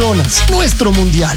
personas. Nuestro mundial.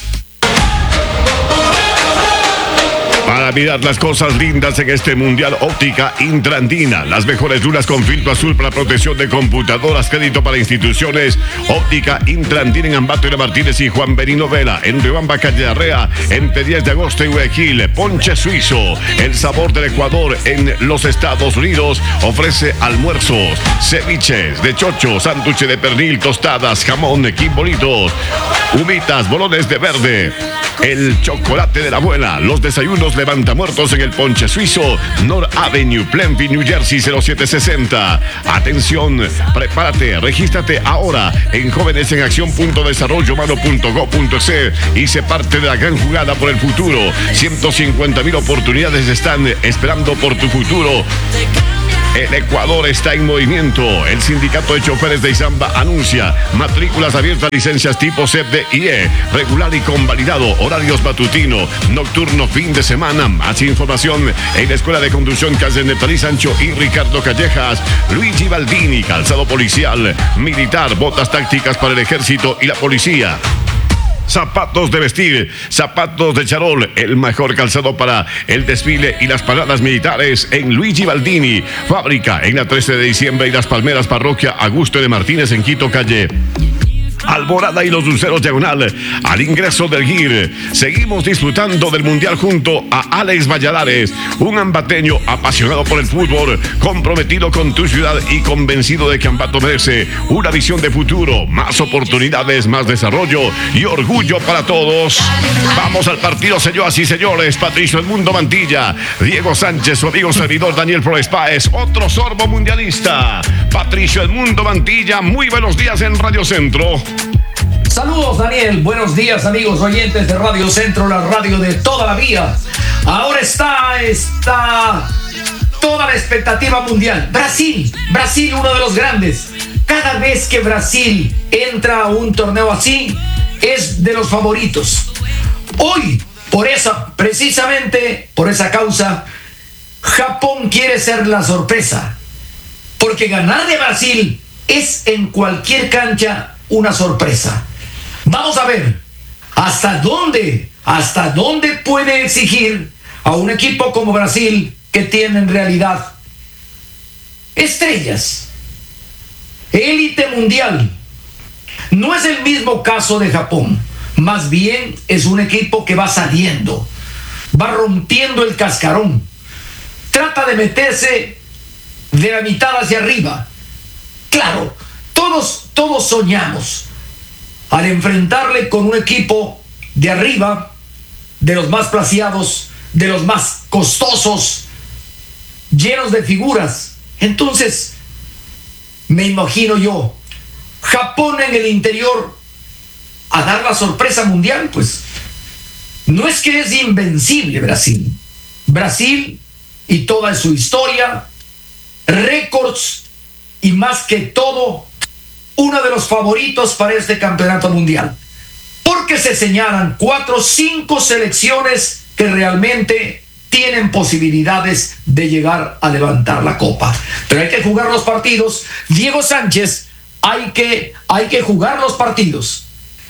Para mirar las cosas lindas en este mundial, Óptica Intrandina. Las mejores lunas con filtro azul para protección de computadoras, crédito para instituciones. Óptica Intrandina en Ambato y Martínez y Juan Benino Vela. En Riobamba, Calle Arrea, entre 10 de agosto y Guayaquil. Ponche Suizo, el sabor del Ecuador en los Estados Unidos. Ofrece almuerzos, ceviches de chocho, sándwiches de pernil, tostadas, jamón, quimbolitos, humitas, bolones de verde. El chocolate de la abuela, los desayunos levantamuertos en el Ponche Suizo, North Avenue, Plainfield, New Jersey, 0760. Atención, prepárate, regístrate ahora en jovenesenaccion.desarrollomano.go.es y sé parte de la gran jugada por el futuro. 150,000 oportunidades están esperando por tu futuro. El Ecuador está en movimiento. El sindicato de choferes de Izamba anuncia matrículas abiertas, licencias tipo CFDIE, regular y convalidado, horarios matutino, nocturno, fin de semana. Más información en la Escuela de Conducción Calle Netalí Sancho y Ricardo Callejas. Luigi Baldini, calzado policial, militar, botas tácticas para el ejército y la policía. Zapatos de vestir, zapatos de charol, el mejor calzado para el desfile y las paradas militares en Luigi Baldini. Fábrica en la 13 de diciembre y Las Palmeras, Parroquia Augusto de Martínez en Quito, calle Alborada y Los Dulceros diagonal al ingreso del GIR. Seguimos disfrutando del mundial junto a Alex Valladares, un ambateño apasionado por el fútbol, comprometido con tu ciudad y convencido de que Ambato merece una visión de futuro, más oportunidades, más desarrollo y orgullo para todos. Vamos al partido, señoras y señores. Patricio Edmundo Mantilla, Diego Sánchez, su amigo servidor Daniel Flores Páez, otro sorbo mundialista. Patricio Edmundo Mantilla, muy buenos días en Radio Centro. Saludos, Daniel. Buenos días, amigos oyentes de Radio Centro, la radio de toda la vida. Ahora está toda la expectativa mundial. Brasil, uno de los grandes. Cada vez que Brasil entra a un torneo así, es de los favoritos. Hoy, precisamente por esa causa, Japón quiere ser la sorpresa. Porque ganar de Brasil es en cualquier cancha una sorpresa. Vamos a ver hasta dónde puede exigir a un equipo como Brasil, que tiene en realidad estrellas, élite mundial. No es el mismo caso de Japón, más bien es un equipo que va saliendo, va rompiendo el cascarón, trata de meterse de la mitad hacia arriba. Claro, todos soñamos al enfrentarle con un equipo de arriba, de los más preciados, de los más costosos, llenos de figuras. Entonces, me imagino yo, Japón en el interior a dar la sorpresa mundial. Pues no es que es invencible Brasil y toda su historia, récords y más que todo, uno de los favoritos para este campeonato mundial, porque se señalan 4 o 5 selecciones que realmente tienen posibilidades de llegar a levantar la copa. Pero hay que jugar los partidos. Diego Sánchez, hay que jugar los partidos.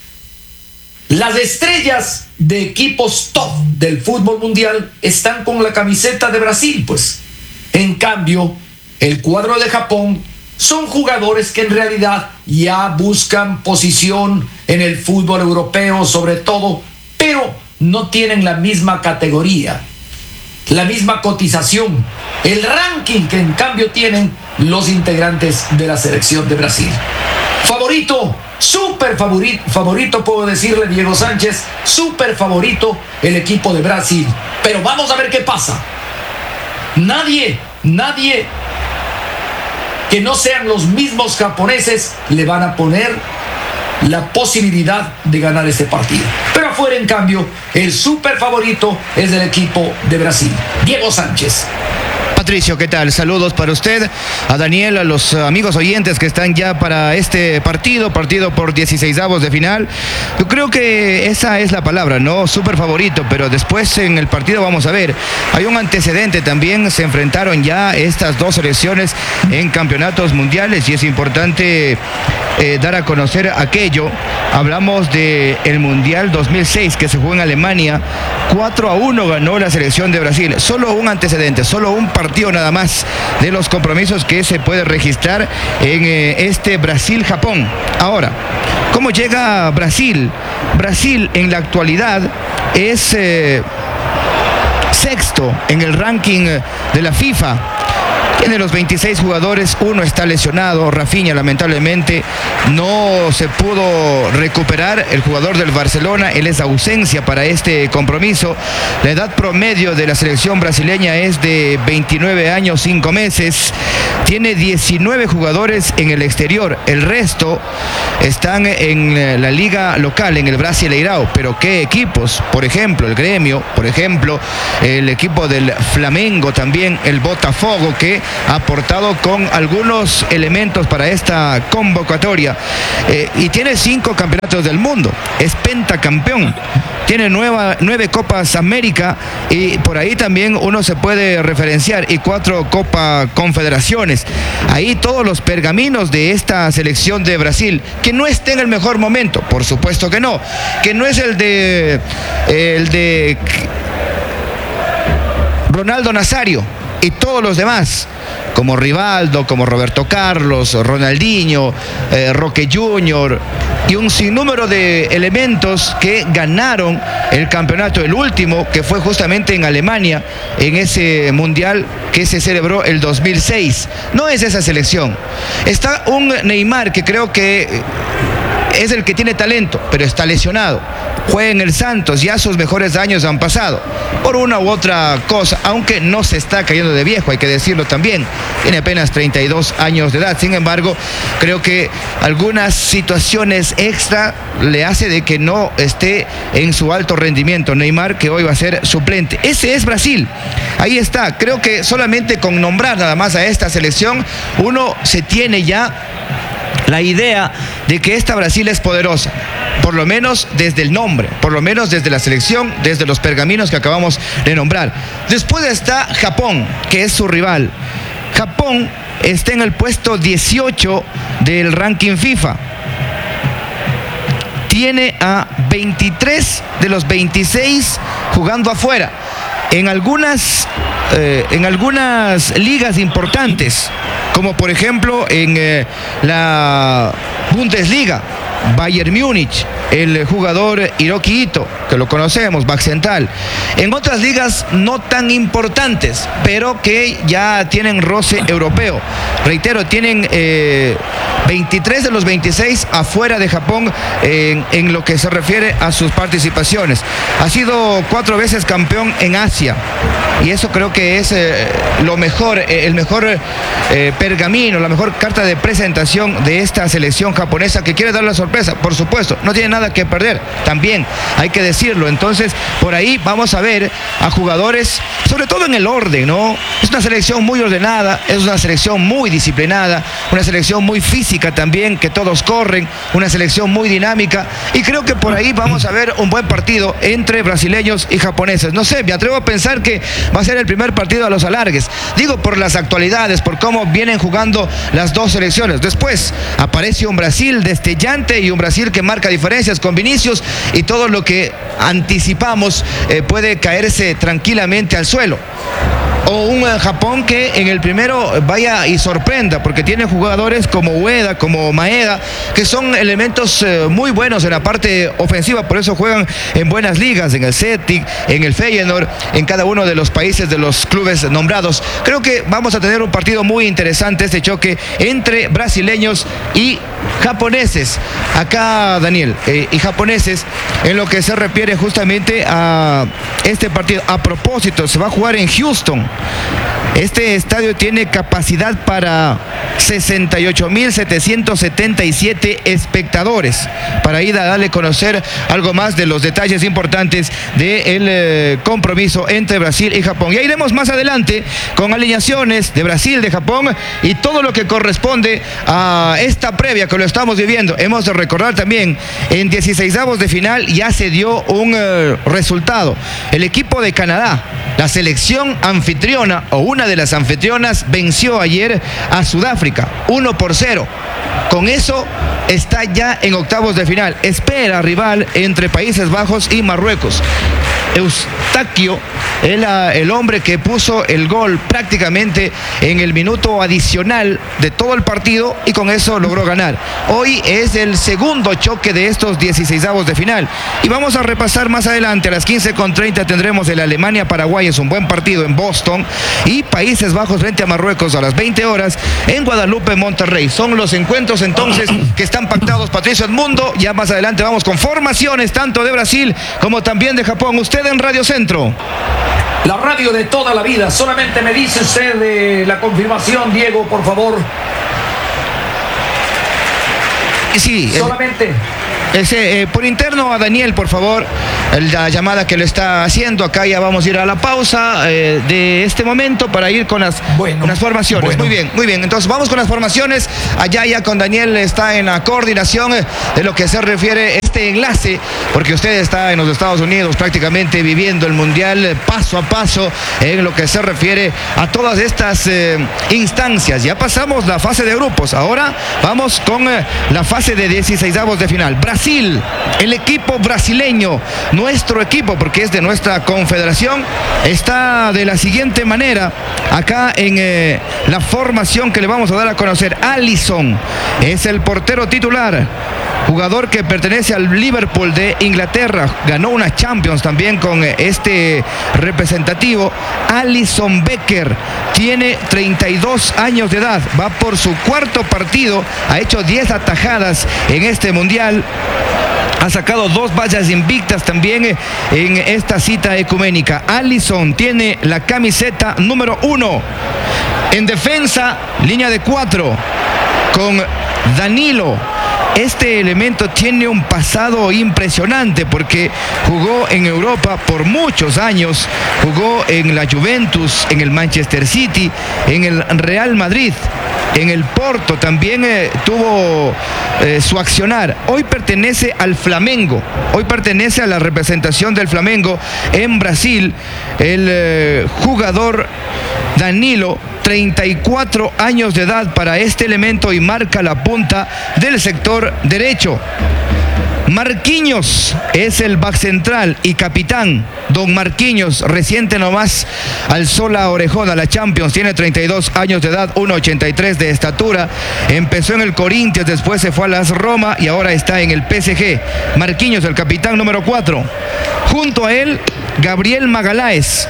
Las estrellas de equipos top del fútbol mundial están con la camiseta de Brasil, pues. En cambio, el cuadro de Japón son jugadores que en realidad ya buscan posición en el fútbol europeo, sobre todo, pero no tienen la misma categoría, la misma cotización, el ranking que en cambio tienen los integrantes de la selección de Brasil. Favorito, súper favorito puedo decirle, Diego Sánchez, súper favorito el equipo de Brasil. Pero vamos a ver qué pasa. Nadie que no sean los mismos japoneses le van a poner la posibilidad de ganar este partido. Pero afuera, en cambio, el súper favorito es el equipo de Brasil. Diego Sánchez. Patricio, ¿qué tal? Saludos para usted, a Daniel, a los amigos oyentes que están ya para este partido por 16avos de final. Yo creo que esa es la palabra, ¿no? Súper favorito, pero después en el partido vamos a ver. Hay un antecedente también, se enfrentaron ya estas dos selecciones en campeonatos mundiales y es importante dar a conocer aquello. Hablamos del Mundial 2006 que se jugó en Alemania. 4-1 ganó la selección de Brasil. Solo un antecedente, solo un partido nada más de los compromisos que se puede registrar en este Brasil-Japón. Ahora, ¿cómo llega Brasil? Brasil en la actualidad es sexto en el ranking de la FIFA. Tiene los 26 jugadores, uno está lesionado. Rafinha lamentablemente no se pudo recuperar, el jugador del Barcelona. Él es ausencia para este compromiso. La edad promedio de la selección brasileña es de 29 años 5 meses. Tiene 19 jugadores en el exterior. El resto están en la liga local, en el Brasileirao. Pero ¿qué equipos? Por ejemplo, el Gremio, por ejemplo, el equipo del Flamengo, también el Botafogo, que ha aportado con algunos elementos para esta convocatoria. Y tiene 5 campeonatos del mundo. Es pentacampeón. Tiene 9 Copas América y por ahí también uno se puede referenciar, y 4 Copa Confederaciones. Ahí todos los pergaminos de esta selección de Brasil, que no está en el mejor momento, por supuesto que no, que no es el de Ronaldo Nazario y todos los demás, como Rivaldo, como Roberto Carlos, Ronaldinho, Roque Junior, y un sinnúmero de elementos que ganaron el campeonato, el último, que fue justamente en Alemania, en ese mundial que se celebró el 2006. No es esa selección. Está un Neymar que creo que es el que tiene talento, pero está lesionado. Juega en el Santos, ya sus mejores años han pasado, por una u otra cosa, aunque no se está cayendo de viejo, hay que decirlo también. Tiene apenas 32 años de edad. Sin embargo, creo que algunas situaciones extra le hace de que no esté en su alto rendimiento Neymar, que hoy va a ser suplente. Ese es Brasil. Ahí está. Creo que solamente con nombrar nada más a esta selección, uno se tiene ya la idea de que esta Brasil es poderosa, por lo menos desde el nombre, por lo menos desde la selección, desde los pergaminos que acabamos de nombrar. Después está Japón, que es su rival. Japón está en el puesto 18 del ranking FIFA. Tiene a 23 de los 26 jugando afuera. En algunas ligas importantes, como por ejemplo en la Bundesliga, Bayern Múnich, el jugador Hiroki Ito, que lo conocemos, back central. En otras ligas no tan importantes, pero que ya tienen roce europeo. Reitero, tienen 23 de los 26 afuera de Japón en lo que se refiere a sus participaciones. Ha sido 4 veces campeón en Asia, y eso creo que es lo mejor, el mejor pergamino, la mejor carta de presentación de esta selección japonesa, que quiere dar la sorpresa. Por supuesto, no tiene nada que perder, también hay que decirlo. Entonces, por ahí vamos a ver a jugadores, sobre todo en el orden, ¿no? Es una selección muy ordenada, es una selección muy disciplinada, una selección muy física también, que todos corren, una selección muy dinámica, y creo que por ahí vamos a ver un buen partido entre brasileños y japoneses. No sé, me atrevo a pensar que va a ser el primer partido a los alargues. Digo, por las actualidades, por cómo vienen jugando las dos selecciones. Después aparece un Brasil destellante y un Brasil que marca diferencias con Vinicius, y todo lo que anticipamos puede caerse tranquilamente al suelo. O un Japón que en el primero vaya y sorprenda, porque tiene jugadores como Ueda, como Maeda, que son elementos muy buenos en la parte ofensiva. Por eso juegan en buenas ligas, en el Celtic, en el Feyenoord, en cada uno de los países, de los clubes nombrados. Creo que vamos a tener un partido muy interesante, este choque entre brasileños y japoneses. Acá, Daniel, y japoneses, en lo que se refiere justamente a este partido. A propósito, se va a jugar en Houston. Este estadio tiene capacidad para 68.777 espectadores. Para ir a darle a conocer algo más de los detalles importantes del compromiso entre Brasil y Japón. Ya iremos más adelante con alineaciones de Brasil, de Japón y todo lo que corresponde a esta previa que lo estamos viviendo. Hemos de recordar también, en 16avos de final ya se dio un resultado. El equipo de Canadá, la selección anfitriona o una de las anfitrionas, venció ayer a Sudáfrica 1-0. Con eso está ya en octavos de final. Espera rival entre Países Bajos y Marruecos. Eustaquio, el hombre que puso el gol prácticamente en el minuto adicional de todo el partido, y con eso logró ganar. Hoy es el segundo choque de estos 16avos de final y vamos a repasar más adelante. A las 15:30 tendremos el Alemania-Paraguay, es un buen partido en Boston, y Países Bajos frente a Marruecos a las 20 horas en Guadalupe, Monterrey. Son los encuentros entonces que están pactados. Patricio Edmundo, ya más adelante vamos con formaciones tanto de Brasil como también de Japón. Usted en Radio Centro. La radio de toda la vida. Solamente me dice usted la confirmación, Diego, por favor. Sí. Solamente. Por interno a Daniel, por favor, la llamada que le está haciendo. Acá ya vamos a ir a la pausa de este momento para ir con las formaciones. Bueno. Muy bien. Entonces vamos con las formaciones. Allá ya con Daniel está en la coordinación de lo que se refiere este enlace, porque usted está en los Estados Unidos prácticamente viviendo el Mundial paso a paso en lo que se refiere a todas estas instancias. Ya pasamos la fase de grupos. Ahora vamos con la fase de 16avos de final. Brasil, el equipo brasileño, nuestro equipo, porque es de nuestra confederación, está de la siguiente manera. Acá en la formación que le vamos a dar a conocer, Alisson es el portero titular, jugador que pertenece al Liverpool de Inglaterra, ganó una Champions también con este representativo. Alisson Becker tiene 32 años de edad, va por su cuarto partido, ha hecho 10 atajadas en este mundial. Ha sacado 2 vallas invictas también en esta cita ecuménica. Alisson tiene la camiseta número 1. En defensa, línea de 4 con Danilo. Este elemento tiene un pasado impresionante porque jugó en Europa por muchos años, jugó en la Juventus, en el Manchester City, en el Real Madrid, en el Porto también tuvo su accionar. Hoy pertenece al Flamengo, hoy pertenece a la representación del Flamengo en Brasil. El jugador Danilo, 34 años de edad para este elemento y marca la punta del sector derecho. Marquinhos es el back central y capitán. Don Marquinhos, reciente nomás alzó la orejona a la Champions, tiene 32 años de edad, 1,83 de estatura. Empezó en el Corinthians, después se fue a las Roma y ahora está en el PSG. Marquinhos, el capitán número 4. Junto a él, Gabriel Magalhães,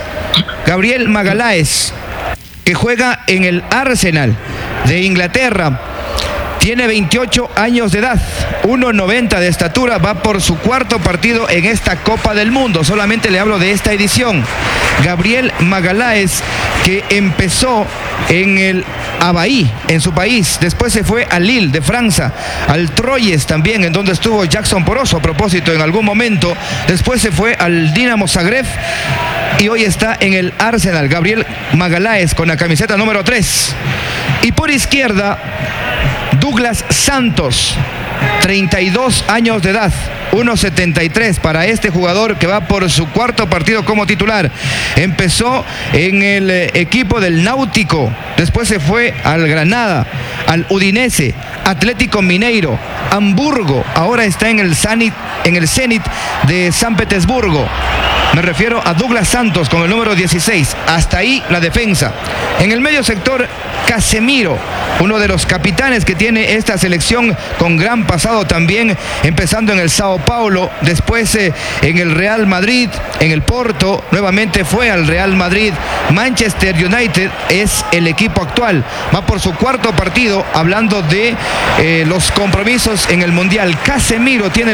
que juega en el Arsenal de Inglaterra. Tiene 28 años de edad, 1,90 de estatura, va por su cuarto partido en esta Copa del Mundo. Solamente le hablo de esta edición. Gabriel Magalhães, que empezó en el Avaí, en su país, después se fue al Lille de Francia, al Troyes también, en donde estuvo Jackson Poroso a propósito en algún momento, después se fue al Dinamo Zagreb y hoy está en el Arsenal. Gabriel Magalhães con la camiseta número 3. Y por izquierda, Douglas Santos, 32 años de edad, 1,73 para este jugador que va por su cuarto partido como titular. Empezó en el equipo del Náutico, después se fue al Granada, al Udinese, Atlético Mineiro, Hamburgo, ahora está en el Zenit de San Petersburgo. Me refiero a Douglas Santos con el número 16. Hasta ahí la defensa. En el medio sector, Casemiro, uno de los capitanes que tiene esta selección con gran pasado también, empezando en el Sao Paulo, después en el Real Madrid, en el Porto, nuevamente fue al Real Madrid. Manchester United es el equipo actual. Va por su cuarto partido, hablando de los compromisos en el Mundial. Casemiro tiene la camiseta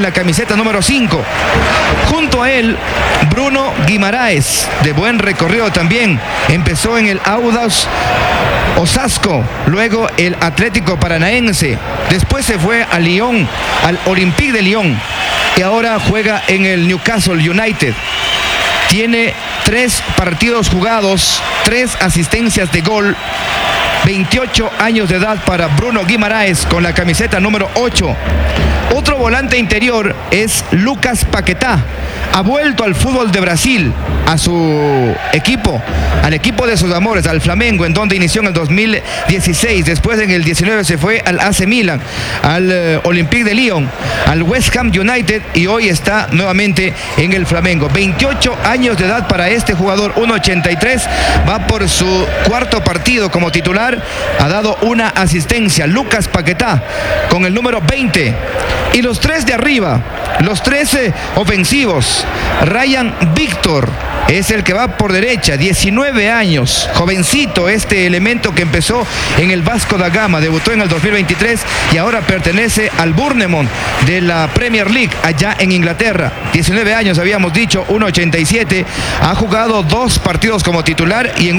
camiseta número 5. Junto a él, Bruno Guimaraes, de buen recorrido también. Empezó en el Audax Osasco, luego el Atlético Paranaense, después se fue a Lyon, al Olympique de Lyon, y ahora juega en el Newcastle United. Tiene 3 partidos jugados, 3 asistencias de gol. 28 años de edad para Bruno Guimaraes con la camiseta número 8. Otro volante interior es Lucas Paquetá. Ha vuelto al fútbol de Brasil, a su equipo, al equipo de sus amores, al Flamengo, en donde inició en el 2016. Después en el 19 se fue al AC Milan, al Olympique de Lyon, al West Ham United y hoy está nuevamente en el Flamengo. 28 años de edad para este jugador, 1.83, va por su 4º partido como titular, ha dado una asistencia. Lucas Paquetá con el número 20. Y los 3 de arriba, los 13 ofensivos. Ryan Víctor es el que va por derecha, 19 años, jovencito este elemento que empezó en el Vasco da Gama, debutó en el 2023 y ahora pertenece al Bournemouth de la Premier League allá en Inglaterra. 19 años habíamos dicho, 1.87, ha jugado 2 partidos como titular y en